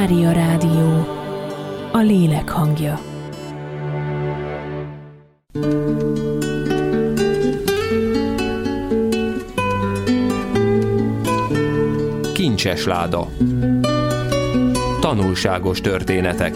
Mária Rádió, a lélek hangja. Kincses láda. Tanulságos történetek.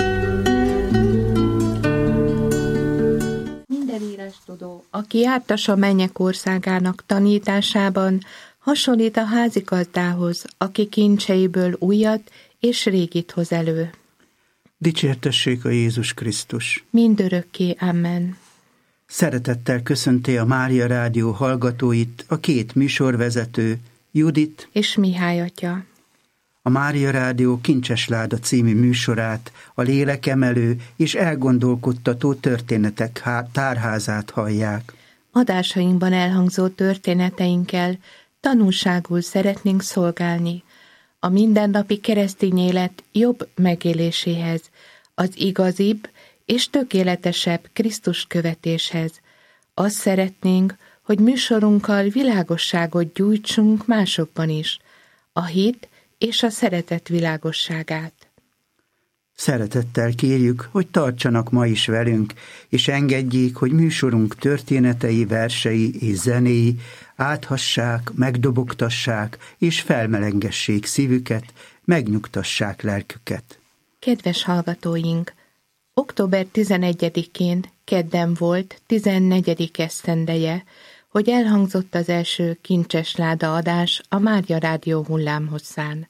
Minden írástudó, aki jártas a mennyek országának tanításában, hasonlít a házigazdához, aki kincseiből újat és régit hoz elő. Dicsértessék a Jézus Krisztus! Mindörökké, amen. Szeretettel köszönti a Mária Rádió hallgatóit a két műsorvezető, Judit és Mihály atya. A Mária Rádió Kincses láda című műsorát, a lélekemelő és elgondolkodtató történetek tárházát hallják. Adásainkban elhangzó történeteinkkel tanulságul szeretnénk szolgálni a mindennapi keresztény élet jobb megéléséhez, az igazibb és tökéletesebb Krisztus követéshez. Azt szeretnénk, hogy műsorunkkal világosságot gyújtsunk másokban is, a hit és a szeretet világosságát. Szeretettel kérjük, hogy tartsanak ma is velünk, és engedjék, hogy műsorunk történetei, versei és zenéi áthassák, megdobogtassák és felmelengessék szívüket, megnyugtassák lelküket. Kedves hallgatóink! Október 11-én kedden volt 14. esztendeje, hogy elhangzott az első Kincses láda adás a Mária Rádió hullámhosszán.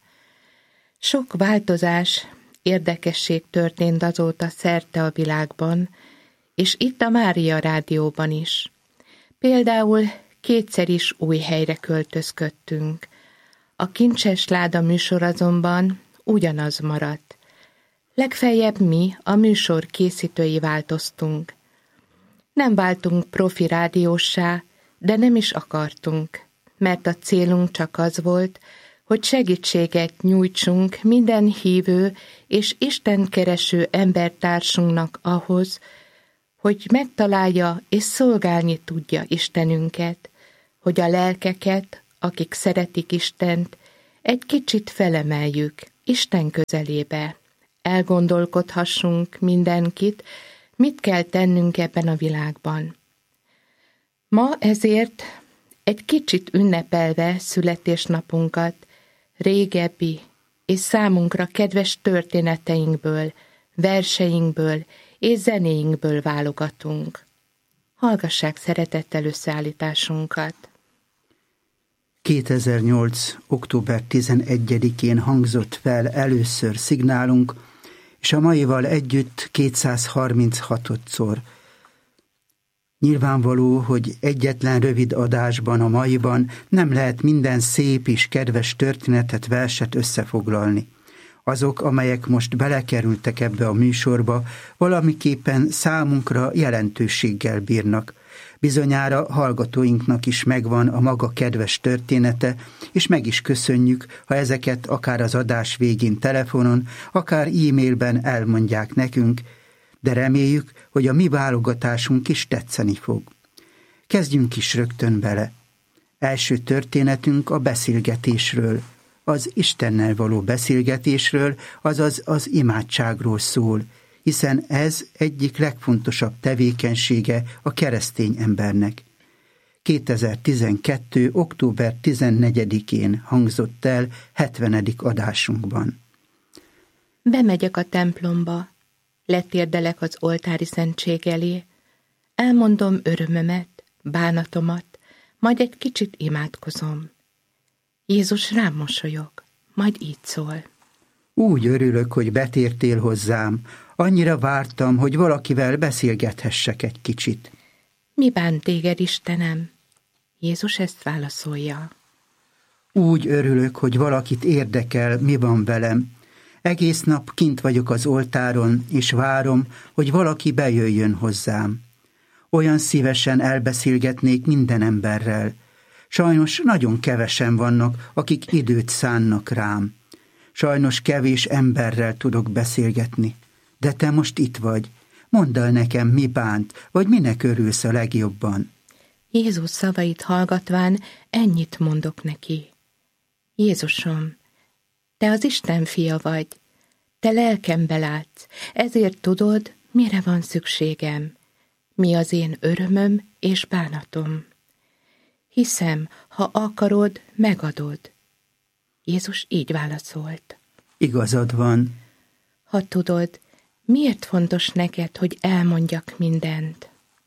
Sok változás, érdekesség történt azóta szerte a világban, és itt a Mária Rádióban is. Például kétszer is új helyre költözködtünk. A Kincses láda műsor azonban ugyanaz maradt. Legfeljebb mi, a műsor készítői változtunk. Nem váltunk profi rádióssá, de nem is akartunk, mert a célunk csak az volt, hogy segítséget nyújtsunk minden hívő és istenkereső embertársunknak ahhoz, hogy megtalálja és szolgálni tudja Istenünket, hogy a lelkeket, akik szeretik Istent, egy kicsit felemeljük Isten közelébe. Elgondolkodhassunk mindenkit, mit kell tennünk ebben a világban. Ma ezért egy kicsit ünnepelve születésnapunkat régebbi és számunkra kedves történeteinkből, verseinkből és zenéinkből válogatunk. Hallgassák szeretettel összeállításunkat. 2008. október 11-én hangzott fel először szignálunk, és a maival együtt 236-szor. Nyilvánvaló, hogy egyetlen rövid adásban, a maiban nem lehet minden szép és kedves történetet, verset összefoglalni. Azok, amelyek most belekerültek ebbe a műsorba, valamiképpen számunkra jelentőséggel bírnak. Bizonyára hallgatóinknak is megvan a maga kedves története, és meg is köszönjük, ha ezeket akár az adás végén telefonon, akár e-mailben elmondják nekünk, de reméljük, hogy a mi válogatásunk is tetszeni fog. Kezdjünk is rögtön bele. Első történetünk a beszélgetésről, az Istennel való beszélgetésről, azaz az imádságról szól, hiszen ez egyik legfontosabb tevékenysége a keresztény embernek. 2012. október 14-én hangzott el 70. adásunkban. Bemegyek a templomba, letérdelek az oltári szentség elé, elmondom örömömet, bánatomat, majd egy kicsit imádkozom. Jézus rám mosolyog, majd így szól. Úgy örülök, hogy betértél hozzám, annyira vártam, hogy valakivel beszélgethessek egy kicsit. Mi bánt téged, Istenem? Jézus ezt válaszolja. Úgy örülök, hogy valakit érdekel, mi van velem. Egész nap kint vagyok az oltáron, és várom, hogy valaki bejöjjön hozzám. Olyan szívesen elbeszélgetnék minden emberrel. Sajnos nagyon kevesen vannak, akik időt szánnak rám. Sajnos kevés emberrel tudok beszélgetni. De te most itt vagy. Mondd el nekem, mi bánt, vagy minek örülsz a legjobban. Jézus szavait hallgatván ennyit mondok neki. Jézusom, te az Isten fia vagy, te lelkembe látsz, ezért tudod, mire van szükségem, mi az én örömöm és bánatom. Hiszem, ha akarod, megadod. Jézus így válaszolt. Igazad van. Ha tudod, miért fontos neked, hogy elmondjak mindent?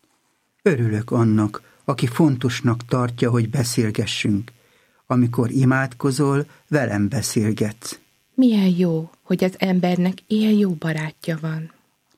Örülök annak, aki fontosnak tartja, hogy beszélgessünk. Amikor imádkozol, velem beszélgetsz. Milyen jó, hogy az embernek ilyen jó barátja van.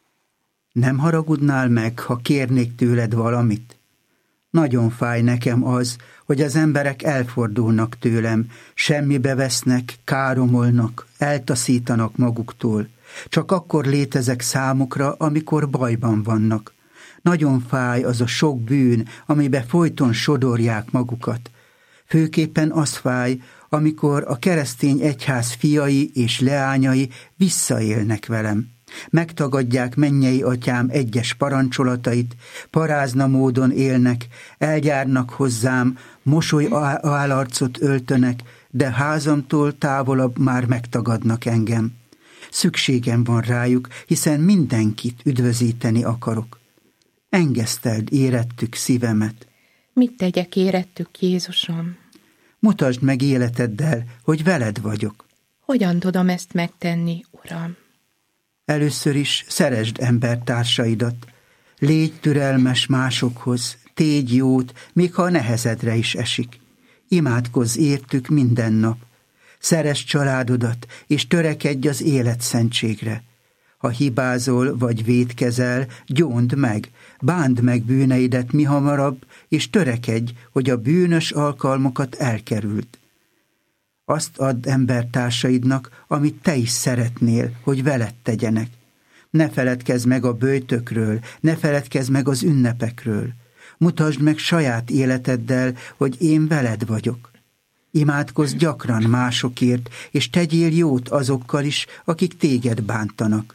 Nem haragudnál meg, ha kérnék tőled valamit? Nagyon fáj nekem az, hogy az emberek elfordulnak tőlem, semmibe vesznek, káromolnak, eltaszítanak maguktól. Csak akkor létezek számukra, amikor bajban vannak. Nagyon fáj az a sok bűn, amibe folyton sodorják magukat. Főképpen az fáj, amikor a keresztény egyház fiai és leányai visszaélnek velem. Megtagadják mennyei atyám egyes parancsolatait, parázna módon élnek, eljárnak hozzám, mosolyálarcot öltönek, de házamtól távolabb már megtagadnak engem. Szükségem van rájuk, hiszen mindenkit üdvözíteni akarok. Engeszteld érettük szívemet. Mit tegyek érettük, Jézusom? Mutasd meg életeddel, hogy veled vagyok. Hogyan tudom ezt megtenni, Uram? Először is szeresd embertársaidat. Légy türelmes másokhoz, tégy jót, még ha a nehezedre is esik. Imádkozz értük minden nap. Szeresd családodat, és törekedj az életszentségre. Ha hibázol vagy vétkezel, gyónd meg, bánd meg bűneidet mihamarabb, és törekedj, hogy a bűnös alkalmokat elkerüld. Azt add embertársaidnak, amit te is szeretnél, hogy veled tegyenek. Ne feledkezz meg a böjtökről, ne feledkezz meg az ünnepekről. Mutasd meg saját életeddel, hogy én veled vagyok. Imádkozz gyakran másokért, és tegyél jót azokkal is, akik téged bántanak.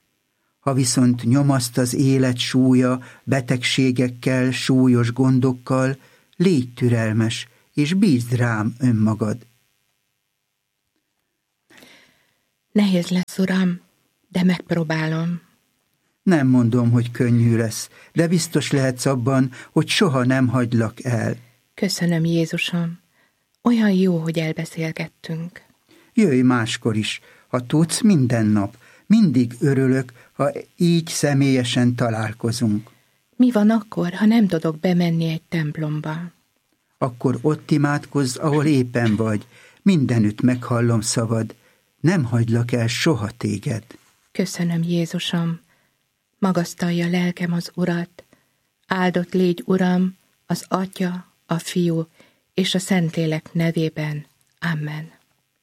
Ha viszont nyomaszt az élet súlya, betegségekkel, súlyos gondokkal, légy türelmes, és bízd rám önmagad. Nehéz lesz, Uram, de megpróbálom. Nem mondom, hogy könnyű lesz, de biztos lehetsz abban, hogy soha nem hagylak el. Köszönöm, Jézusom. Olyan jó, hogy elbeszélgettünk. Jöjj máskor is, ha tudsz, minden nap. Mindig örülök, ha így személyesen találkozunk. Mi van akkor, ha nem tudok bemenni egy templomba? Akkor ott imádkozz, ahol éppen vagy. Mindenütt meghallom szavad. Nem hagylak el soha téged. Köszönöm, Jézusom. Magasztalja lelkem az Urat. Áldott légy, Uram, az Atya, a Fiú és a Szentlélek nevében. Amen.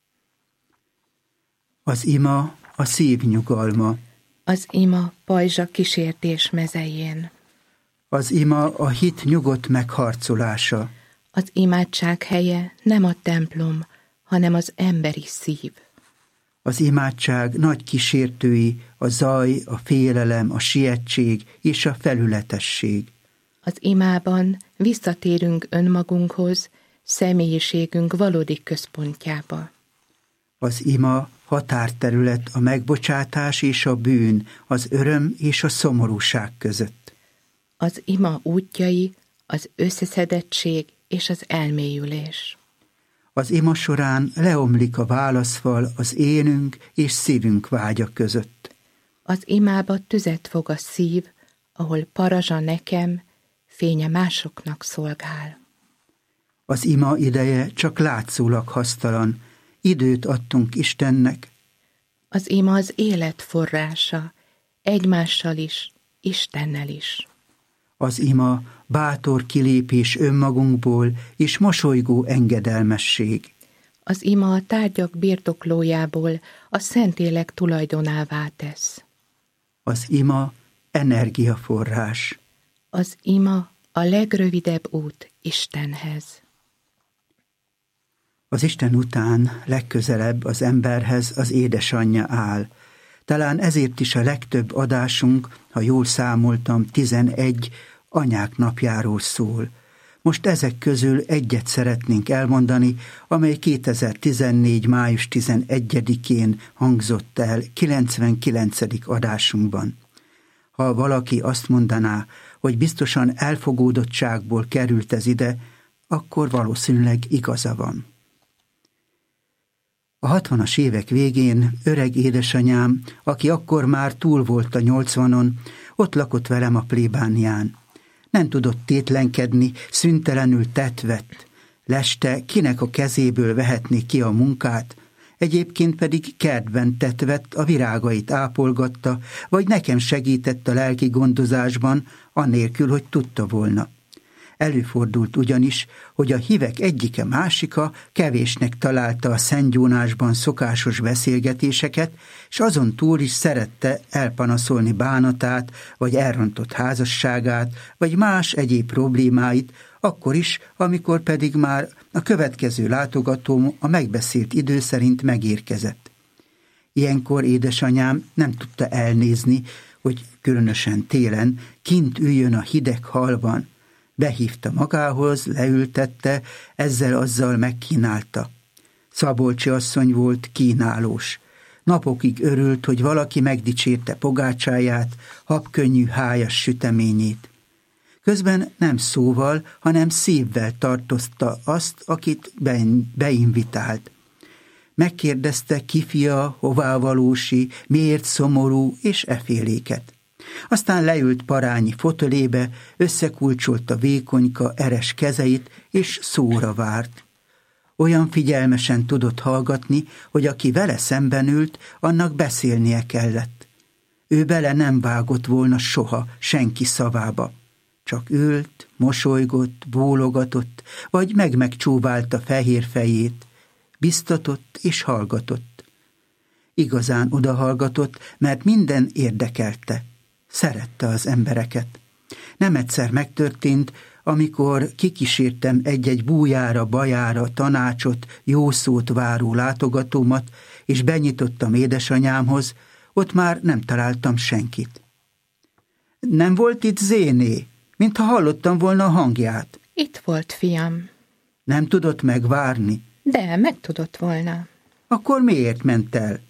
Az ima a szív nyugalma. Az ima pajzsa kísértés mezején. Az ima a hit nyugodt megharcolása. Az imádság helye nem a templom, hanem az emberi szív. Az imádság nagy kísértői a zaj, a félelem, a sietség és a felületesség. Az imában visszatérünk önmagunkhoz, személyiségünk valódi központjába. Az ima határterület a megbocsátás és a bűn, az öröm és a szomorúság között. Az ima útjai az összeszedettség és az elmélyülés. Az ima során leomlik a válaszfal az énünk és szívünk vágya között. Az imába tüzet fog a szív, ahol parazsa nekem, fénye másoknak szolgál. Az ima ideje csak látszólag hasztalan, időt adtunk Istennek. Az ima az élet forrása, egymással is, Istennel is. Az ima bátor kilépés önmagunkból és mosolygó engedelmesség. Az ima a tárgyak birtoklójából a Szentlélek tulajdonává tesz. Az ima energiaforrás. Az ima a legrövidebb út Istenhez. Az Isten után legközelebb az emberhez az édesanyja áll. Talán ezért is a legtöbb adásunk, ha jól számoltam, 11 anyák napjáról szól. Most ezek közül egyet szeretnénk elmondani, amely 2014. május 11-én hangzott el 99. adásunkban. Ha valaki azt mondaná, hogy biztosan elfogódottságból került ez ide, akkor valószínűleg igaza van. A 60-as évek végén öreg édesanyám, aki akkor már túl volt a 80-on, ott lakott velem a plébánián. Nem tudott tétlenkedni, szüntelenül tetvett. Leste kinek a kezéből vehetné ki a munkát, egyébként pedig kertben tetvett, a virágait ápolgatta, vagy nekem segített a lelki gondozásban, annélkül, hogy tudta volna. Előfordult ugyanis, hogy a hívek egyike másika kevésnek találta a szentgyónásban szokásos beszélgetéseket, és azon túl is szerette elpanaszolni bánatát, vagy elrontott házasságát, vagy más egyéb problémáit, akkor is, amikor pedig már a következő látogatóm a megbeszélt idő szerint megérkezett. Ilyenkor édesanyám nem tudta elnézni, hogy különösen télen kint üljön a hideg halban. Behívta magához, leültette, ezzel-azzal megkínálta. Szabolcsi asszony volt kínálós. Napokig örült, hogy valaki megdicsérte pogácsáját, habkönnyű hájas süteményét. Közben nem szóval, hanem szívvel tartozta azt, akit beinvitált. Megkérdezte, ki fia, hová valósi, miért szomorú, és eféléket. Aztán leült parányi fotelébe, összekulcsolta vékonyka, eres kezeit, és szóra várt. Olyan figyelmesen tudott hallgatni, hogy aki vele szemben ült, annak beszélnie kellett. Ő bele nem vágott volna soha senki szavába. Csak ült, mosolygott, bólogatott, vagy megcsóválta fehér fejét. Biztatott és hallgatott. Igazán odahallgatott, mert minden érdekelte. Szerette az embereket. Nem egyszer megtörtént, amikor kikísértem egy-egy bújára, bajára, tanácsot, jó szót váró látogatómat, és benyitottam édesanyámhoz, ott már nem találtam senkit. Nem volt itt Zéné, mintha hallottam volna a hangját. Itt volt, fiam. Nem tudott megvárni? De, meg tudott volna. Akkor miért ment el?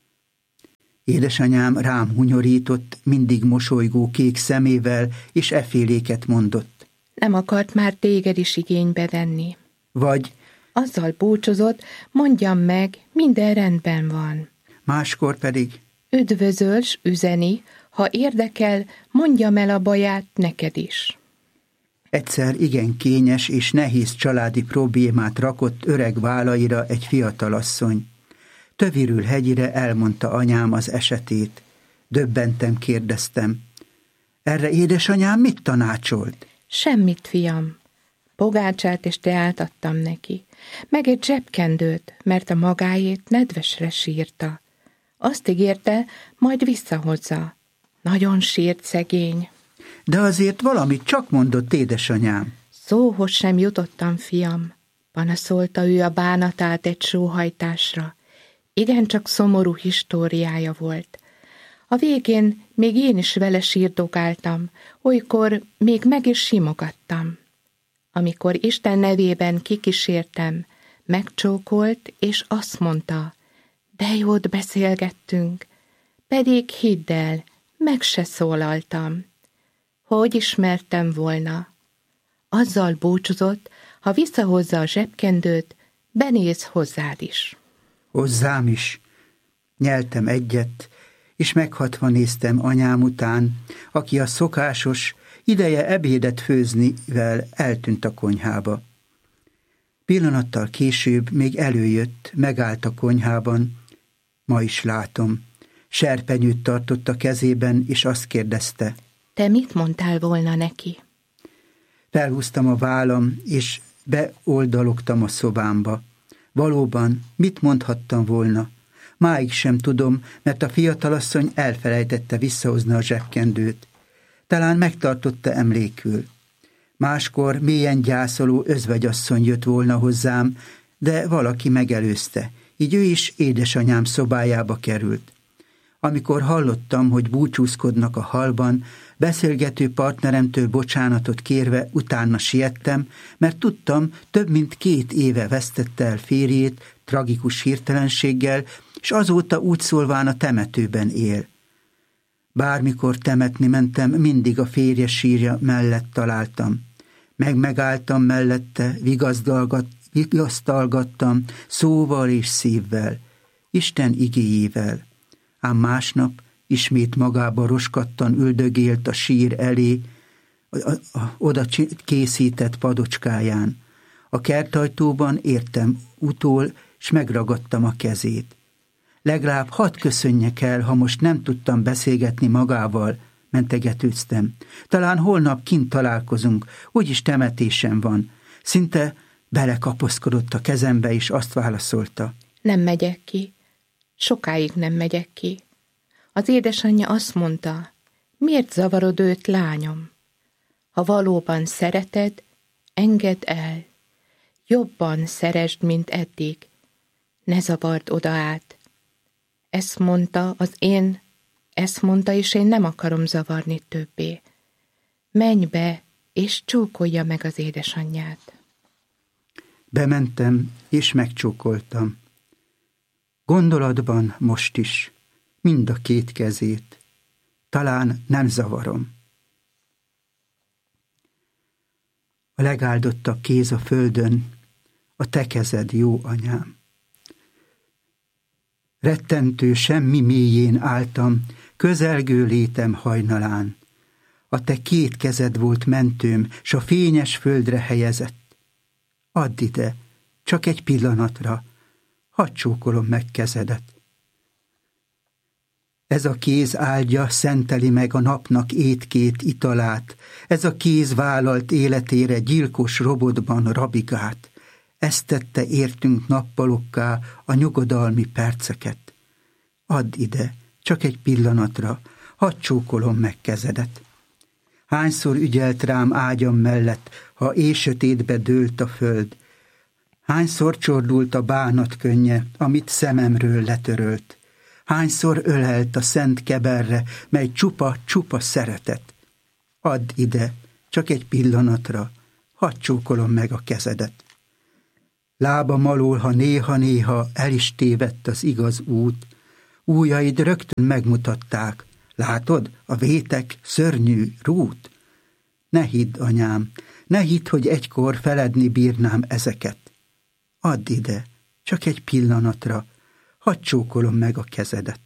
Édesanyám rám hunyorított, mindig mosolygó kék szemével, és eféléket mondott. Nem akart már téged is igénybe venni. Vagy azzal búcsúzott, mondjam meg, minden rendben van. Máskor pedig Üdvözöls, üzeni, ha érdekel, mondjam el a baját neked is. Egyszer igen kényes és nehéz családi problémát rakott öreg vállaira egy fiatalasszony. Tövirül hegyire elmondta anyám az esetét. Döbbenten kérdeztem. Erre édesanyám mit tanácsolt? Semmit, fiam. Pogácsát és teát adtam neki, meg egy zsebkendőt, mert a magáét nedvesre sírta. Azt ígérte, majd visszahozza. Nagyon sírt szegény. De azért valamit csak mondott édesanyám. Szóhoz sem jutottam, fiam. Panaszolta ő a bánatát egy sóhajtásra. Igencsak szomorú históriája volt. A végén még én is vele sírdogáltam, olykor még meg is simogattam. Amikor Isten nevében kikísértem, megcsókolt, és azt mondta, de jót beszélgettünk, pedig hidd el, meg se szólaltam. Hogy ismertem volna? Azzal búcsúzott, ha visszahozza a zsebkendőt, benéz hozzád is. Hozzám is. Nyeltem egyet, és meghatva néztem anyám után, aki a szokásos, ideje ebédet főznivel eltűnt a konyhába. Pillanattal később még előjött, megállt a konyhában. Ma is látom. Serpenyőt tartott a kezében, és azt kérdezte. Te mit mondtál volna neki? Felhúztam a vállam, és beoldalogtam a szobámba. Valóban, mit mondhattam volna? Máig sem tudom, mert a fiatalasszony elfelejtette visszahozni a zsebkendőt. Talán megtartotta emlékül. Máskor mélyen gyászoló özvegyasszony jött volna hozzám, de valaki megelőzte, így ő is édesanyám szobájába került. Amikor hallottam, hogy búcsúzkodnak a hallban, beszélgető partneremtől bocsánatot kérve utána siettem, mert tudtam, több mint 2 éve vesztette el férjét tragikus hirtelenséggel, és azóta úgy szólván a temetőben él. Bármikor temetni mentem, mindig a férje sírja mellett találtam. Megálltam mellette, vigasztalgattam szóval és szívvel, Isten igéjével. Ám másnap ismét magába roskadtan üldögélt a sír elé, oda készített padocskáján. A kertajtóban értem utól, s megragadtam a kezét. Legalább hadd köszönjek el, ha most nem tudtam beszélgetni magával, mentegetőztem. Talán holnap kint találkozunk, úgyis temetésen van. Szinte belekapaszkodott a kezembe, és azt válaszolta. Nem megyek ki. Sokáig nem megyek ki. Az édesanyja azt mondta, miért zavarod őt, lányom? Ha valóban szereted, engedd el. Jobban szeresd, mint eddig. Ne zavard oda át. Ezt mondta, és én nem akarom zavarni többé. Menj be, és csókolja meg az édesanyját. Bementem, és megcsókoltam. Gondolatban most is, mind a 2 kezét. Talán nem zavarom. A legáldottabb kéz a földön, a te kezed, jó anyám. Rettentő semmi mélyén álltam, közelgő létem hajnalán. A te 2 kezed volt mentőm, s a fényes földre helyezett. Add ide, csak egy pillanatra, hadd csókolom meg kezedet. Ez a kéz áldja szenteli meg a napnak étkét italát, ez a kéz vállalt életére gyilkos robotban rabigát. Ezt tette értünk nappalokká a nyugodalmi perceket. Add ide, csak egy pillanatra, hadd csókolom meg kezedet. Hányszor ügyelt rám ágyam mellett, ha éjsötétbe dőlt a föld. Hányszor csordult a bánat könnye, amit szememről letörölt. Hányszor ölelt a szent keberre, mely csupa szeretet. Add ide, csak egy pillanatra, hadd csókolom meg a kezedet. Lábam alól, ha néha-néha el is tévedt az igaz út, ujjaid rögtön megmutatták, látod, a vétek szörnyű rút. Ne hidd, anyám, ne hidd, hogy egykor feledni bírnám ezeket. Add ide, csak egy pillanatra, hadd csókolom meg a kezedet.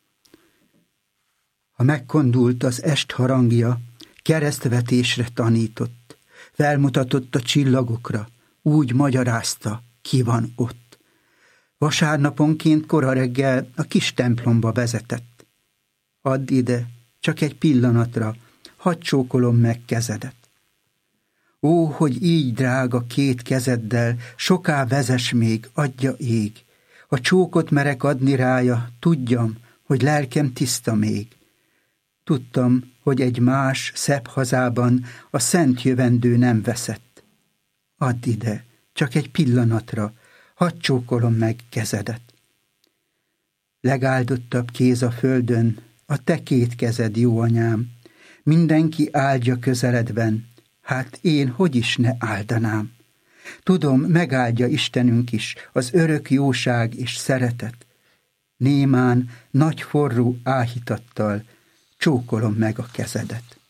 Ha megkondult az est harangja, keresztvetésre tanított, felmutatott a csillagokra, úgy magyarázta, ki van ott. Vasárnaponként kora reggel a kis templomba vezetett. Add ide, csak egy pillanatra, hadd csókolom meg kezedet. Ó, hogy így, drága, 2 kezeddel, soká vezess még, adja ég. Ha csókot merek adni rája, tudjam, hogy lelkem tiszta még. Tudtam, hogy egy más, szebb hazában a szent jövendő nem veszett. Add ide, csak egy pillanatra, hadd csókolom meg kezedet. Legáldottabb kéz a földön, a te 2 kezed, jó anyám. Mindenki áldja közeledben, hát én hogy is ne áldanám. Tudom, megáldja Istenünk is az örök jóság és szeretet. Némán, nagy forró áhítattal csókolom meg a kezedet.